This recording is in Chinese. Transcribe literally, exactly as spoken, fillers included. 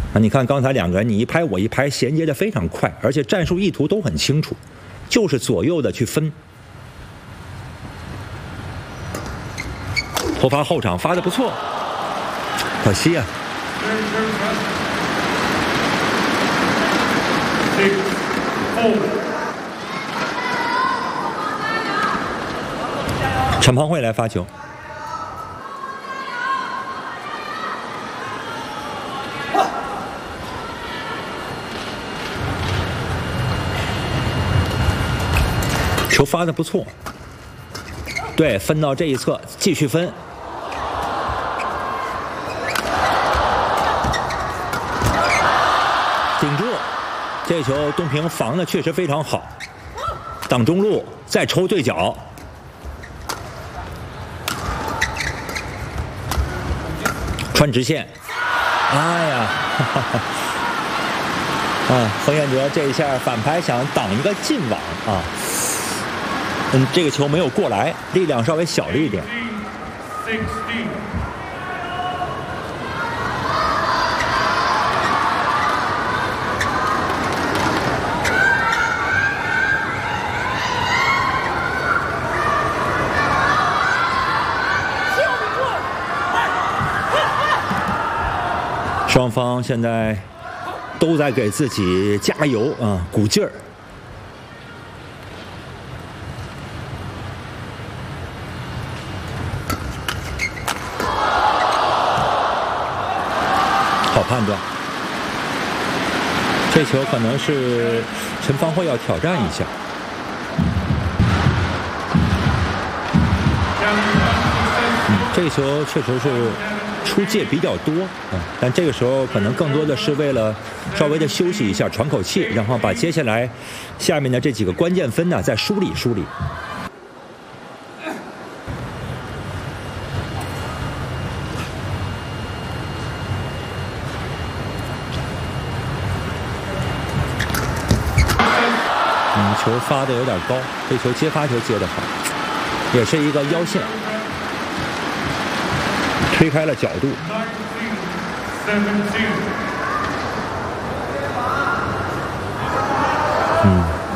啊，你看刚才两个人你一拍我一拍，衔接的非常快，而且战术意图都很清楚，就是左右的去分。头发后场发的不错，可惜啊。陈鹏慧来发球。球发的不错，对，分到这一侧，继续分。顶住，这球东平防的确实非常好，挡中路，再抽对角。穿直线，哎呀，哈哈哈啊，冯彦哲这一下反拍想挡一个近网啊，嗯，这个球没有过来，力量稍微小了一点。双方现在都在给自己加油啊，鼓劲儿。好判断，这球可能是陈芳慧要挑战一下。嗯，这球确实是出界比较多啊，但这个时候可能更多的是为了稍微的休息一下，喘口气，然后把接下来下面的这几个关键分呢再梳理梳理。嗯，球发的有点高，这球接发球接得好，也是一个腰线。推开了角度，嗯。